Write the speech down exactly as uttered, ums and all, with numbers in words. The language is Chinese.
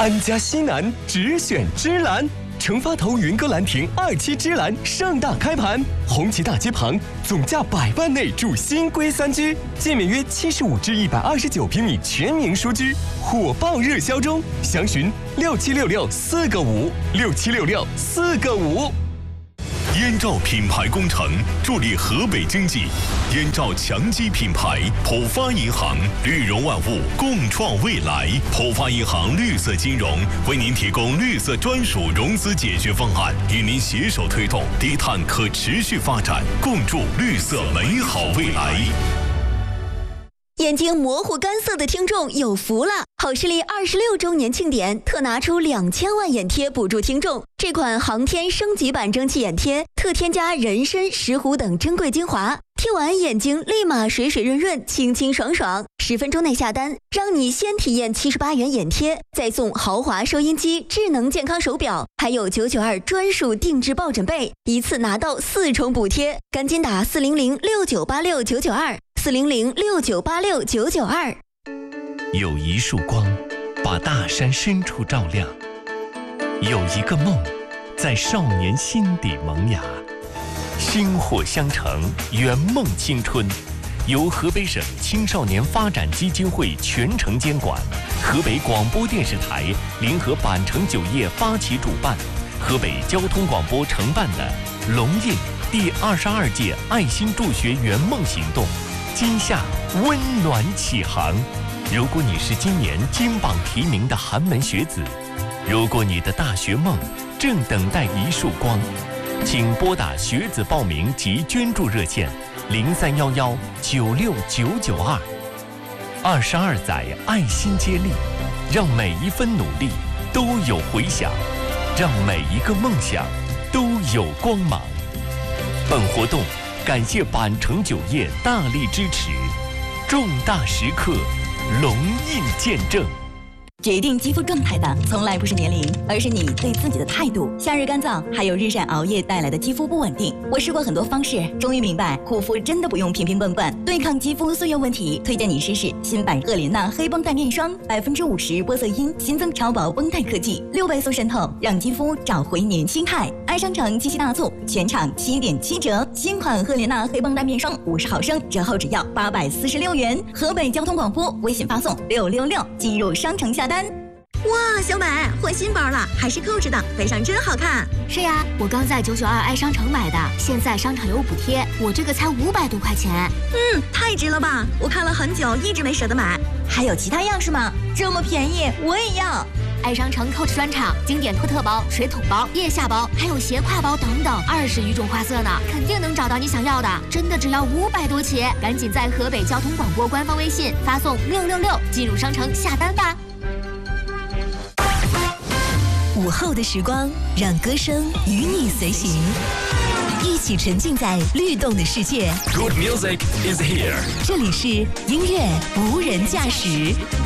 安家西南只选芝兰，成发头云歌兰亭二期芝兰盛大开盘，红旗大街旁，总价百万内住新规三居，建面约七十五至一百二十九平米全民书居，火爆热销中，详询六七六六四个五六七六六四个五。 燕赵品牌工程助力河北经济，燕赵强基品牌，浦发银行，绿融万物，共创未来。浦发银行绿色金融为您提供绿色专属融资解决方案，与您携手推动低碳可持续发展，共筑绿色美好未来。 眼睛模糊干涩的听众有福了！好视力二十六周年庆典特拿出两千万眼贴补助听众。这款航天升级版蒸汽眼贴特添加人参、石斛等珍贵精华，贴完眼睛立马水水润润、清清爽爽。十分钟内下单，让你先体验七十八元眼贴，再送豪华收音机、智能健康手表，还有九九二专属定制抱枕被，一次拿到四重补贴。赶紧打四零零六九八六九九二。四零零六九八六九九二。 有一束光，把大山深处照亮；有一个梦，在少年心底萌芽。薪火相承，圆梦青春。由河北省青少年发展基金会全程监管，河北广播电视台联合板城酒业发起主办，河北交通广播承办的龙印第二十二届爱心助学圆梦行动。今夏温暖启航。如果你是今年金榜题名的寒门学子，如果你的大学梦正等待一束光，请拨打学子报名及捐助热线零三幺幺九六九九二。二十二载爱心接力，让每一分努力都有回响，让每一个梦想都有光芒。本活动感谢板城酒业大力支持，重大时刻，龙印见证。 决定肌肤状态的从来不是年龄，而是你对自己的态度。夏日干燥，还有日晒熬夜带来的肌肤不稳定。我试过很多方式，终于明白护肤真的不用瓶瓶罐罐。对抗肌肤素油问题，推荐你试试新版赫莲娜黑绷带面霜，百分之五十玻色因，新增超薄绷带科技，六倍速渗透，让肌肤找回年轻态。爱商城七夕大促，全场七点七折，新款赫莲娜黑绷带面霜五十毫升，折后只要八百四十六元。河北交通广播微信发送六六六进入商城下单。 哇，小美换新包了，还是 Coach 的，背上真好看。 是呀，我刚在九九二爱商城买的，现在商场有补贴，我这个才五百多块钱。 嗯，太值了吧！我看了很久，一直没舍得买。 还有其他样式吗？这么便宜，我也要。 爱商城 Coach 专场，经典托特包、水桶包、腋下包，还有斜挎包等等，二十余种花色呢，肯定能找到你想要的。真的只要五百多起，赶紧在河北交通广播官方微信发送六六六进入商城下单吧。 午后的时光，让歌声与你随行，一起沉浸在律动的世界。 Good music is here。 这里是音乐无人驾驶。